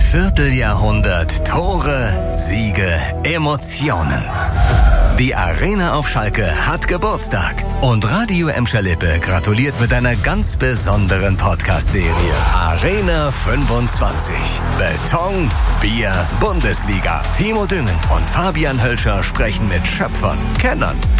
Vierteljahrhundert Tore, Siege, Emotionen. Die Arena auf Schalke hat Geburtstag und Radio Emscher Lippe gratuliert mit einer ganz besonderen Podcast-Serie. Arena 25. Beton, Bier, Bundesliga. Timo Düngen und Fabian Hölscher sprechen mit Schöpfern, Kennern